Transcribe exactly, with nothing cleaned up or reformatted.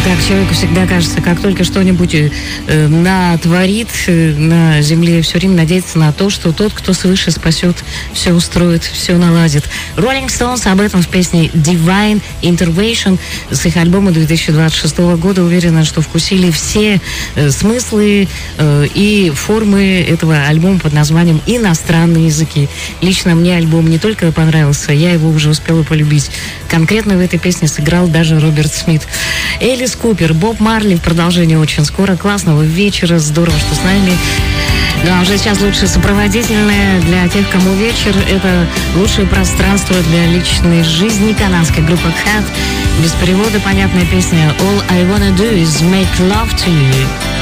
Так, человеку всегда кажется, как только что-нибудь э, натворит э, на земле, все время надеется на то, что тот, кто свыше, спасет, все устроит, все наладит. Rolling Stones об этом в песне Divine Intervention с их альбома две тысячи двадцать шестого года. Уверена, что вкусили все э, смыслы э, и формы этого альбома под названием «Иностранные языки». Лично мне альбом не только понравился, я его уже успела полюбить. Конкретно в этой песне сыграл даже Роберт Смит. Элис Купер, Боб Марли в продолжении очень скоро. Классного вечера, здорово, что с нами. Ну а уже сейчас лучшее сопроводительное для тех, кому вечер. Это лучшее пространство для личной жизни. Канадская группа Cat. Без перевода понятная песня All I Wanna Do Is Make Love To You.